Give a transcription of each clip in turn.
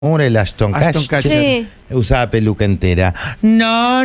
El Ashton Kutcher Sí. usaba peluca entera. No,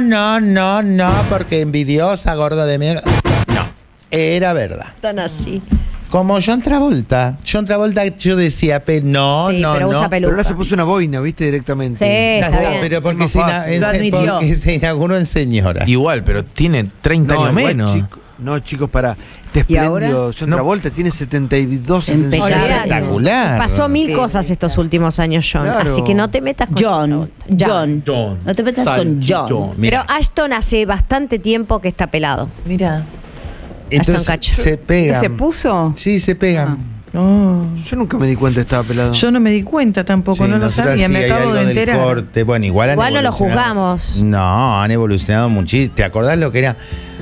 porque envidiosa, gorda de mierda. No, era verdad. Tan así. Como John Travolta. John Travolta, yo decía, no. Pero usa peluca. Pero ahora se puso una boina, ¿viste? Directamente. Sí, Ya está está, bien. pero porque Es más fácil. Lo admitió. porque se inauguró en señora. Igual, pero tiene 30 años igual, menos. Chicos, pará. Te espléndido. John Travolta tiene 72, 76 Impecable. años. Espectacular. Pasó mil Sí. cosas estos últimos años, John. Claro. Así que no te metas con John. John. No te metas con John. Mira, Pero Ashton hace bastante tiempo que está pelado. Mira. entonces Ashton Kutcher. se pegan. ¿Se puso? Sí, se pegan. No. Yo nunca me di cuenta que estaba pelado. Yo no me di cuenta tampoco, Sí, no lo nosotros sabía, sí me hay acabo algo de del enterar. corte. Bueno, igual Igual no lo evolucionado. juzgamos. No, han evolucionado muchísimo. ¿Te acordás lo que era?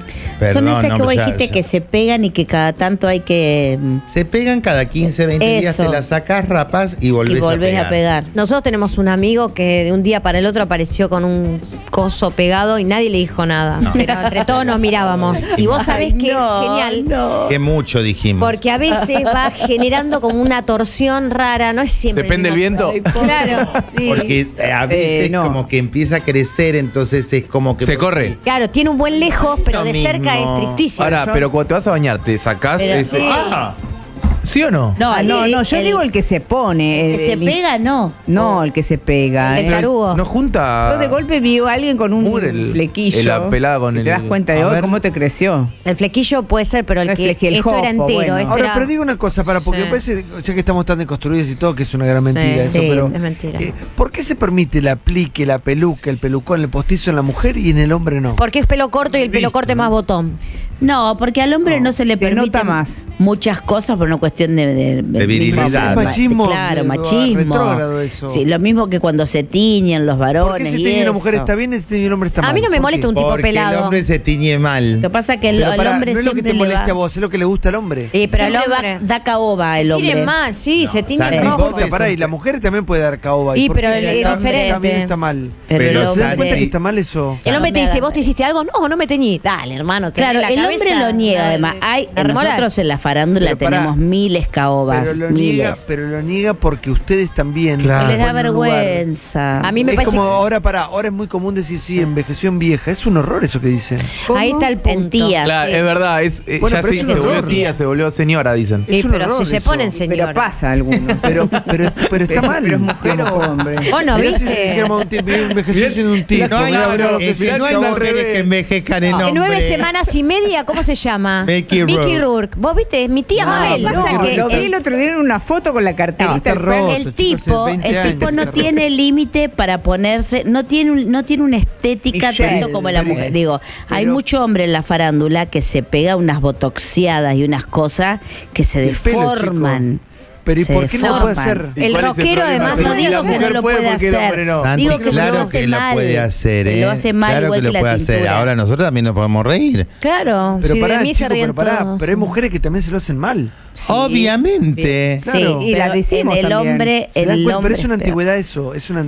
Son esas que no, vos ya- dijiste que se pegan y que cada tanto hay que... se pegan cada 15, 20 días, Eso. te la sacás, rapás y volvés, y volvés a pegar. Nosotros tenemos un amigo que de un día para el otro apareció con un coso pegado y nadie le dijo nada. No. Pero entre todos nos mirábamos. Y vos sabés Ay, que no, genial. no. Que mucho dijimos. Porque a veces va generando como una torsión rara, no es siempre. Depende el del mismo. viento. Claro. Sí. Porque a veces no. como que empieza a crecer, entonces es como que... Se corre. Claro, tiene un buen lejos, pero Lo de cerca mismo. es tristísimo. Ahora, pero cuando te vas a bañar, te sacás Pero ese. sí. ¡Ah! ¿Sí o no? No, yo digo el que se pone. El que se pega, no. No, el que se pega. El tarugo. No junta. Yo de golpe vi a alguien con un Mugre el- flequillo. la pelada con y te el- das cuenta de A hoy ver. cómo te creció. El flequillo puede ser, pero el No es que flequillo, el esto era jopo, entero. bueno. Esto Ahora, era- pero digo una cosa, porque Sí. me parece, ya que estamos tan deconstruidos y todo, que es una gran mentira Sí, eso, pero. es mentira. ¿Por qué se permite el aplique, la peluca, el pelucón, el postizo en la mujer y en el hombre no? Porque es pelo corto y el pelo corto es más botón. No, porque al hombre no se le se permite nota más. muchas cosas por una cuestión de virilidad. Machismo, Claro, de- machismo. retrógrado eso. Sí, lo mismo que cuando se tiñen los ¿Por varones qué si y tiene eso. una mujer está bien y si tiene un hombre está mal? A mí no me ¿Por molesta qué? un tipo Porque pelado. el hombre se tiñe mal. Lo que pasa es que el Pero pará, hombre no es lo que siempre te le moleste va... a vos, es lo que le gusta al hombre. Sí, pero el Siempre hombre. da caoba el hombre. Tiene mal, sí, se tiñe Santi, rojo. vos Puta, pará, y la mujer también puede dar caoba. Y por pero qué es está- diferente. También está mal. Pero el Pero ¿Se dan cuenta que hombre... está mal eso? El hombre te dice, Mira. ¿vos te hiciste algo? No, no me teñí. Dale, hermano. Claro, tenés el la hombre cabeza- lo niega además. Nosotros en la farándula Pero pará. tenemos miles caobas, miles. Pero lo niega porque ustedes también. Claro. Les da ponen un lugar. vergüenza. A mí me Es parece como ahora es muy común decir sí, envejeció en vieja. Es un horror eso que dicen. ahí está el punto. En tía. Claro, sí. es verdad. Bueno, Ya pero sí, es un se volvió horror. tía, se volvió señora, dicen. Sí, Es un pero horror si se eso. ponen señora. Pero pasa a algunos. Pero está mal. Pero es mujer o hombre. Vos no Mirá si viste. dijéramos un tipo, envejeció siendo un tipo. No hay, mirá lo que es que mirá no hay que mujeres aburre. que envejezcan en En hombre. 9 semanas y media, ¿cómo se llama? Mickey Rourke. Rourke. Vos viste, mi tía Mabel. Lo que pasa no, es que no, vi el otro día en una foto con la carterita. No, está el perro. roto. El chicos, tipo, hace 20 el tipo años, no está tiene límite para ponerse, no tiene una estética Michelle, tanto como la mujer. parece. Digo, hay mucho hombre en la farándula que se pega unas botoxeadas y unas cosas que se El pelo, deforman. Pero ¿y Se por qué no lo puede deforman. hacer? El ¿Cuál es el rockero, problema? además, No no digo digo que no mujer lo puede puede porque el hacer. hombre no. Santi, Digo que se claro lo hace que lo mal. puede hacer, Se lo hace mal claro igual que lo la puede hacer. tintura. Ahora nosotros también nos podemos reír. Claro, Pero si pará, de mí se chico, ríen pero pará, todos. pero hay mujeres que también se lo hacen mal. Sí. Obviamente. Sí, Claro. Y la pero decimos en el también. hombre, ¿Se dan el cuenta? hombre Pero es una peor. antigüedad eso,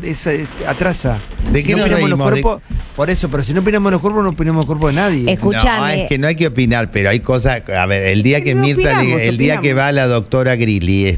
atrasa. ¿De qué Si no nos opinamos los reímos? cuerpos, por eso, pero si no opinamos los cuerpos, no opinamos los cuerpos de nadie. Escuchame. No, es que no hay que opinar, pero hay cosas. A ver, el día que No Mirta, opinamos, el día que opinamos. va la doctora Grilly,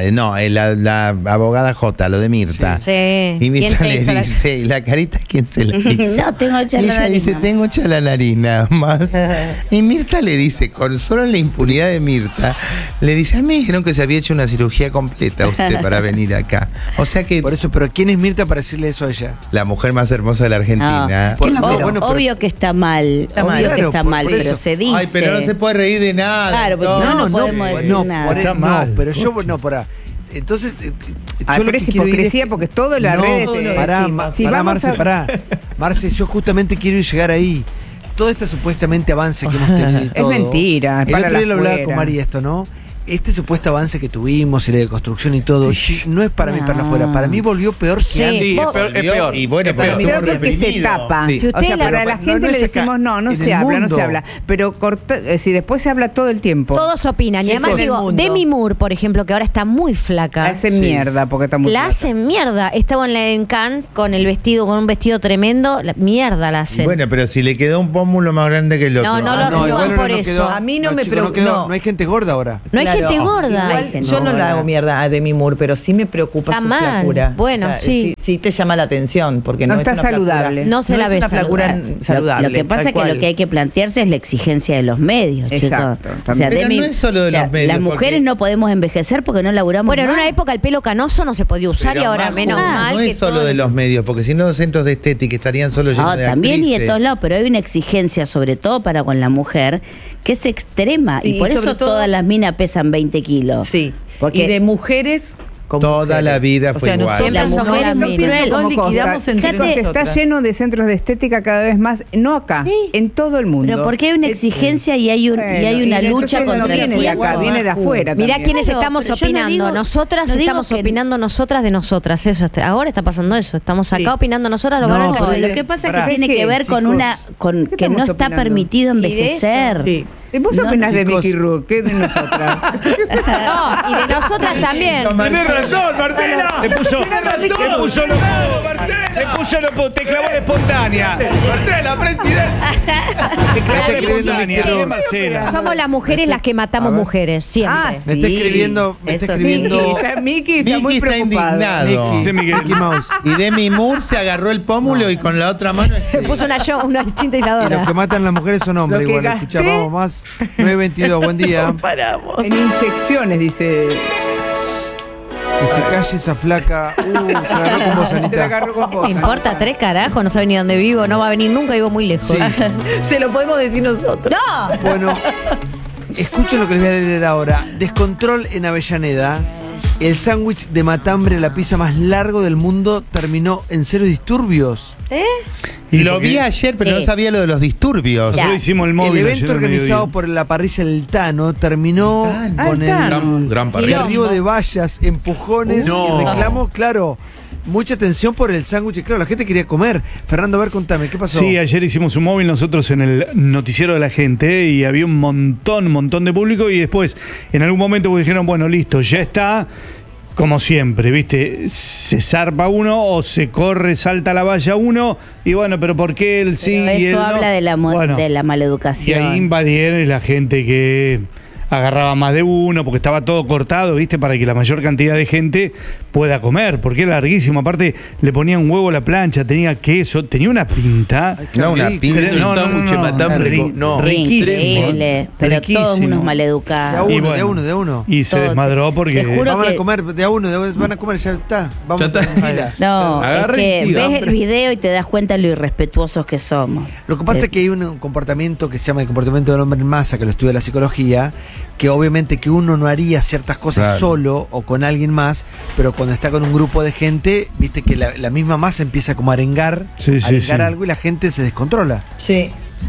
la abogada J, lo de Mirta. Sí. Y ¿Quién Mirta te le hizo la- dice, ¿y la carita quién se la hizo? No, tengo hecha Y la ella nariz, dice, mamá. tengo hecha la nariz nada más. Y Mirta le dice, con solo la impunidad de Mirta, le dice, a mí me dijeron que se había hecho una cirugía completa usted para venir acá. O sea que Por eso, pero ¿quién es Mirta para decirle eso a ella? la mujer más hermosa de la Argentina. No. Por- Ob- no, bueno, pero- obvio que está mal, obvio mal. que Claro, está por mal, eso. pero se dice. Ay, pero no se puede reír de nada. Claro, pues si no, no podemos decir no, nada. por Está eso- mal. no, pero yo, no, pará. Entonces, Ah, yo lo pero que es quiero ir hipocresía porque todo en las redes te pará, decimos. Si pará, vamos Marce, a- pará. Marce, yo justamente quiero llegar ahí. Todo este supuestamente avance que hemos tenido y Es todo. mentira, El para otro día la lo hablaba afuera. con María esto, ¿no? Este supuesto avance que tuvimos y la deconstrucción y todo, no es para mí para afuera. Para mí volvió peor Sí. que antes. Sí, es peor. Es peor. Y bueno, Es pero peor. estuvo Pero porque se reprimido. tapa. Sí. Si usted O sea, la- para la no, gente no le es acá, decimos no en el se habla, no mundo. se habla. Pero si después se habla todo el tiempo. Todos opinan. Y Sí, además sí. En el digo, mundo. Demi Moore, por ejemplo, que ahora está muy flaca. La hacen mierda porque está muy La flaca. hacen mierda. Estaba en Cannes con el vestido, con un vestido tremendo. Mierda la hacen. Bueno, pero si le quedó un pómulo más grande que el otro. No, no Ah, lo juzgan igual por no eso. quedó. A mí no me chicos, preocupa. no hay gente gorda ahora. No hay Claro. gente gorda. Igual, yo no la hago mierda a Demi Moore, pero sí me preocupa Está su mal. flacura. Bueno, sí. Sí te llama la atención, porque No no, está es una saludable. flacura- No se la es ve una flacura saludable. saludable. Lo que pasa tal es que cual. lo que hay que plantearse es la exigencia de los medios, Exacto, chicos. también. Pero no es solo de los medios, Las mujeres porque- no podemos envejecer porque no laburamos Bueno, en más. una época el pelo canoso no se podía usar Pero, y ahora Majo, menos mal. no que es solo todo- de los medios, porque si no los centros de estética estarían solo llenos No, de también y de actrices. todos lados, pero hay una exigencia, sobre todo para con la mujer, que es extrema. Sí, y por y eso sobre todo- todas las minas pesan 20 kilos. Sí, Porque y de mujeres con Toda mujeres. la vida fue igual. nosotros Siempre las somos mujeres las no mismas. pienso Como nos liquidamos Costa. entre Ya te- Está nosotras. lleno de centros de estética cada vez más, no acá, en todo el mundo. Pero porque hay una exigencia y hay, y hay una Bueno, lucha entonces contra no el viene de acá, cuerpo. viene de afuera. Mirá también. quiénes Claro, estamos pero yo no opinando. digo- Nosotras no digo estamos que- opinando nosotras de nosotras. Eso, ahora está pasando eso. Estamos acá Sí. opinando nosotras, los No, varones pero callados. Lo que pasa es Pará. que tiene ¿Qué, que ver con chicos? una con ¿Qué que no estamos está opinando? permitido Y de envejecer. Sí. ¿Y vos No, opinás de chicos. Mickey Rourke? ¿Qué de nosotras? No, y de nosotras también. Tenés razón, Marcela. Te puso los te clavó de espontánea. Marcela, presidenta. Te clavó de Claro, espontánea, sí. Marcela. Somos las mujeres las que matamos mujeres, siempre. Ah, Me está escribiendo, eso sí. escribiendo Mickey está Mickey muy está preocupada. indignado. Mickey, Mickey Mouse. Y Demi Moore se agarró el pómulo y con la otra mano... Se puso una tinta Y los aisladora. que matan las mujeres son hombres, Lo que igual. gasté- Escuchamos más. 922, buen día. En inyecciones, dice. Que se calle esa flaca. Se agarró con voz, Se la Anita. agarró con vos. Me importa tres carajos, no sabe ni dónde vivo, no va a venir nunca, vivo muy lejos. Sí. Se lo podemos decir nosotros. ¡No! Bueno, escuchen lo que les voy a leer ahora. Descontrol en Avellaneda. El sándwich de matambre, la pizza más largo del mundo, terminó en 0 disturbios. Y lo vi ayer, pero Sí. no sabía lo de los disturbios. Ya. Nosotros hicimos el El móvil. evento ayer al organizado mediodía. por la parrilla del Tano terminó El con Ah, el Tano. el Gran parrilla. derribo de vallas, empujones No. y reclamos, claro. Mucha tensión por el sándwich, claro, la gente quería comer. Fernando, a ver, contame, ¿qué pasó? Sí, ayer hicimos un móvil nosotros en el noticiero de la gente y había un montón de público y después en algún momento pues dijeron, bueno, listo, ya está. Como siempre, ¿viste? Se zarpa uno o se corre, salta la valla uno y bueno, pero ¿por qué él sí Pero y él eso no? habla de la, Bueno, de la y maleducación. ahí invadieron la gente que agarraba más de uno porque estaba todo cortado, ¿viste? Para que la mayor cantidad de gente pueda comer, porque es larguísimo. Aparte, le ponían huevo a la plancha, tenía queso, tenía una pinta. No, una rico. pinta. El sándwich de matambre, no. Increíble, pero todos riquísimo. unos De a maleducados. Y uno, bueno. de a uno, de a uno. Y se Todo. desmadró porque. Te juro Vamos que- a comer de a uno, van a comer, ya está. Vamos Ya está. tranquila. No, Agarra y es que siga. ves el video y te das cuenta lo irrespetuosos que somos. Lo que pasa es que hay un comportamiento que se llama el comportamiento del hombre en masa, que lo estudia la psicología, que obviamente que uno no haría ciertas cosas Claro. solo o con alguien más, pero cuando está con un grupo de gente, viste que la misma masa empieza como a arengar, Sí, sí, sí. algo y la gente se descontrola. Sí.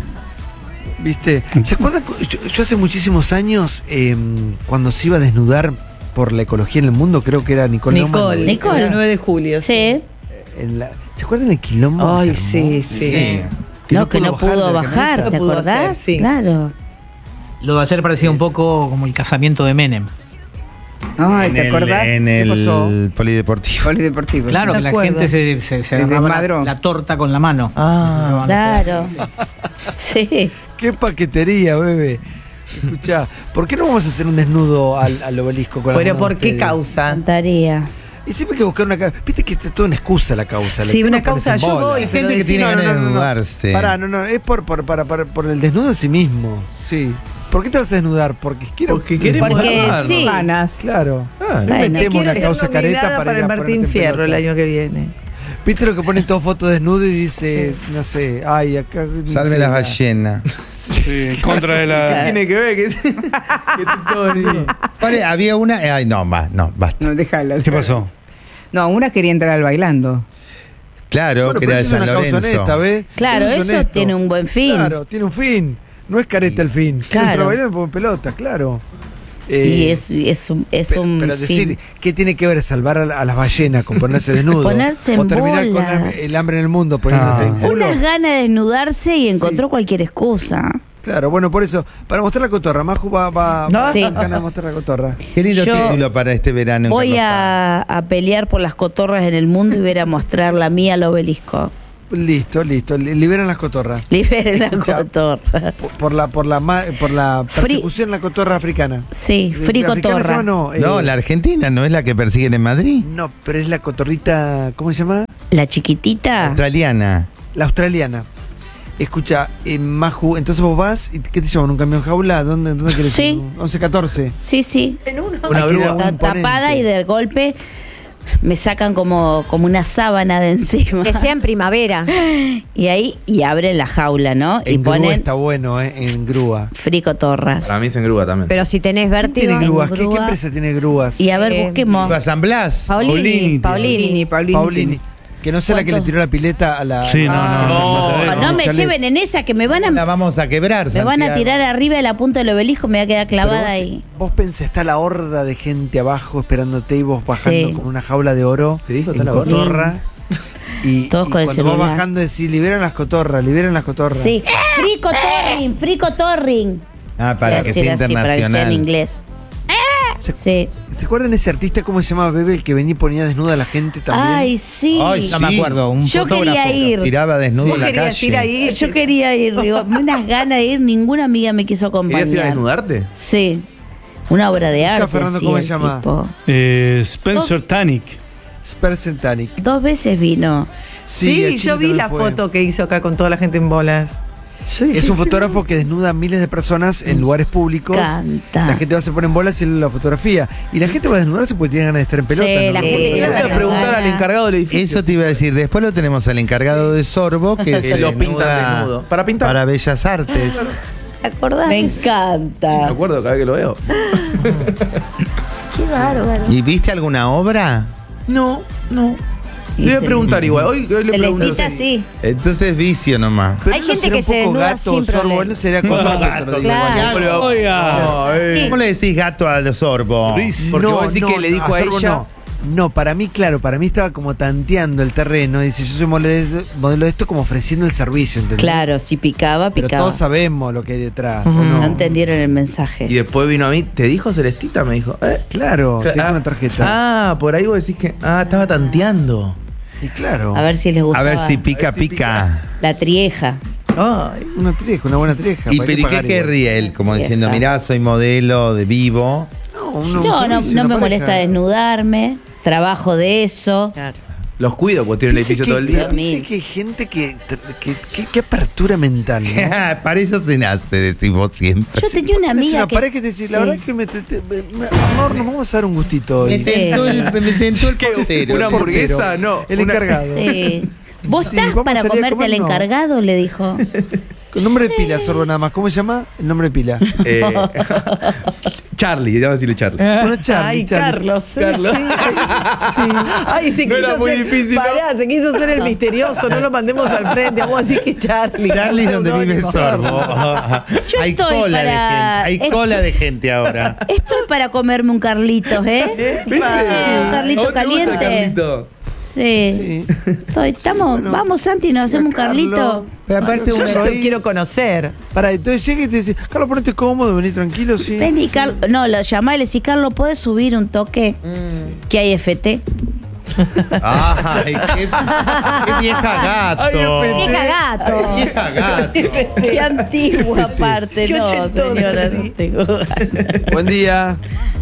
¿Viste? ¿Se acuerdan? Yo hace muchísimos años, cuando se iba a desnudar por la ecología en el mundo, creo que era Nicole Neumann, Nicole. El 9 de julio. Sí. ¿Se acuerdan del quilombo? Ay, que se armó? sí, sí. No, que no pudo de la bajar, No ¿te pudo acordás? hacer, sí. Claro. Lo de ayer parecía un poco como el casamiento de Menem. Ay, ¿te acordás? En ¿Qué pasó? el polideportivo. Polideportivo. Claro, me que la acuerdo. gente se agarraba desmadró. la torta con la mano. Ah, Claro. Sí. ¡Qué paquetería, bebé! Escuchá, ¿por qué no vamos a hacer un desnudo al obelisco con pero alguno de ¿por qué ustedes? causa? Contaría. Y siempre hay que buscar una causa. Viste que es toda una excusa la causa. Sí, La una gente causa, parece yo bola. voy, Hay pero gente que decir, tiene ganas de desnudarse. Pará, no, es por el desnudo en sí mismo. Sí. ¿Por qué te vas a desnudar? Porque quiero. Porque queremos Porque agarrarlo. sí. Ganas. Claro. Bueno. Metemos Quiero una ser causa careta nominada para ir el a Martín ponerte en Fierro el pelota. año que viene. ¿Viste lo que ponen todas fotos desnudo y dice, no sé, ay, acá. no Salve sé, las ballenas. Sí, en contra de ¿Qué la. tiene que ver? Que todo desnudo. Ahora, había una. Ay, no, más, no, basta. No, déjala. ¿Qué pasó? No, una quería entrar al bailando. Claro, Bueno, que pero era de eso es San una causa Lorenzo. honesta, ¿ves? Claro, es eso honesto. tiene un buen fin. Claro, tiene un fin. No es careta el fin. Claro. Claro. Bailando por pelota, claro. Y es un pero fin. decir, ¿qué tiene que ver salvar a las ballenas con ponerse desnudo? Ponerse en o terminar bola. con el hambre en el mundo poniéndote en culo. Unas ganas de desnudarse y encontró cualquier excusa. Claro, bueno, por eso, para mostrar la cotorra, Maju va No. Sí. ganas de mostrar la cotorra. Qué lindo Yo título para este verano. en Voy Carlos Paz. a pelear por las cotorras en el mundo y voy a ir a mostrar la mía al obelisco. Listo. Liberan las cotorras. Liberen la Escucha, cotorra. Por la persecución a la cotorra africana. Sí, free ¿La africana se cotorra. llama? No, la Argentina no es la que persiguen en Madrid. No, pero es la cotorrita, ¿cómo se llama? La chiquitita. Australiana. La australiana. Escucha, Maju, entonces vos vas y ¿qué te llaman? ¿Un camión jaula? ¿Dónde querés? Sí. 11-14. Sí, sí. Una grúa. Está tapada y de golpe me sacan como una sábana de encima. Que sea en primavera. Y ahí, y abren la jaula, ¿no? Y En grúa ponen está bueno, en grúa. free cotorras. Para mí se engrúa también. Pero si tenés ¿Quién tiene vértigo. grúas? ¿Qué grúa. empresa tiene grúas? Y a ver, Eh, busquemos. ¿Vas San Blas? Paulini. Paulini. Que no sea la que le tiró la pileta a la... Sí, No me Chale. lleven en esa que me van La a, vamos a quebrar, me van a Santiago. tirar arriba de la punta del obelisco, me va a quedar Pero clavada vos, ahí. vos pensás, está la horda de gente abajo esperándote y vos bajando Sí. con una jaula de oro ¿Te dijo en está la horda? cotorra. Y, Todos y con el cuando vos celular. bajando decís, liberan las cotorras. Sí, free cotorring, free cotorring. Ah, para que sea Para que sea en internacional. inglés. Sí. ¿Se acuerdan ese artista, cómo se llama, Bebe, el que venía y ponía desnuda a la gente también? Ay, sí. Ay, No me acuerdo, un Yo fotógrafo. quería ir. Tiraba desnudo en la querías calle. ir ahí. Yo quería ir, digo, unas ganas de ir, ninguna amiga me quiso ¿Querías ir a acompañar. desnudarte? Sí. Una obra de arte. Fernando, sí, ¿cómo el se llama? tipo. Spencer Tunick. Spencer Tunick. 2 veces vino. Sí, el yo chino vi también la fue. foto que hizo acá con toda la gente en bolas. Es un fotógrafo que desnuda a miles de personas en lugares públicos. Canta. La gente va, se pone en bolas y él la fotografía. Y la gente va a desnudarse porque tiene ganas de estar en pelota. Sí, ¿no? la Sí. gente Le tiene voy a ganas. preguntar al encargado del edificio. Eso te iba a decir. Después lo tenemos al encargado de Sorbo, que se lo pintan desnuda desnudo. Para pintar. Para Bellas Artes. ¿Te acordás? Me Me encanta. acuerdo cada vez que lo veo. Qué bárbaro. ¿Y viste alguna obra? No. Y Le voy a se- preguntar igual. Hoy le pregunto. Celestita sí. Entonces vicio nomás. Pero Hay no gente será que un se poco desnuda gato, sin Sorbo, problema. no sería con Gato, Claro. Oiga. ¿Cómo le decís gato al Sorbo? Porque vos decís que le dijo a Sorbo ella. no. No, para mí estaba como tanteando el terreno. Dice, yo soy modelo de esto como ofreciendo el servicio, ¿entendés? Claro, si picaba, Pero picaba. todos sabemos lo que hay detrás, ¿o No no? entendieron el mensaje. Y después vino a mí. ¿Te dijo Celestita? Me dijo. Claro, tengo una tarjeta. Ah, por ahí vos decís que. Ah, estaba tanteando. Y claro, A ver si les gusta. A ver si pica, pica. La trieja. Ay, una trieja, una buena trieja. ¿Y ¿para pero ¿y qué pagar igual? querría él? Como Ya diciendo, está. mirá, soy modelo de vivo. No me molesta desnudarme. Trabajo de eso. Los cuido porque tienen el Piense edificio que- todo el día. Piense que hay gente que apertura mental, ¿no? Para eso se nace, decís vos siempre. Yo tenía una Es amiga una que. pareja que te dice, la Sí. verdad es que amor, nos vamos a dar un gustito hoy. Me tentó el portero. Una hamburguesa, no. El encargado. Sí. ¿Vos Sí, estás vamos para a salir a comerte comer, al no. encargado? Le dijo. Con nombre de pila, Sorbo, nada más. ¿Cómo se llama? El nombre de pila. Charlie, vamos a decirle Charlie. Bueno, Charlie, ay, Charlie. Carlos. Carlos. Ay, se No quiso era muy ser, difícil, ¿no? pará, se quiso ser el misterioso, no lo mandemos al frente, vamos a decir que Charlie. Charlie es donde vive Seudónimo. Sorbo. Yo Hay estoy cola de para- gente. Hay cola de gente ahora. Estoy para comerme un Carlitos, ¿eh? Un Carlito caliente. Carlito? Sí. Estamos, bueno. vamos, Santi, nos hacemos un Carlos. Carlito. Pero aparte Yo uno ya lo ahí- quiero conocer. Pará, entonces llega y te dice, Carlos, ponete cómodo, vení tranquilo, sí. Vení, Carlos. No, lo llamá y le decís, Carlos, ¿puedes subir un toque? Que hay FT. Ay, qué vieja gato. Vieja gato. Ay, vieja gato. Qué antigua aparte, Qué no, ochentosa, señora. sí. no tengo ganas. Buen día.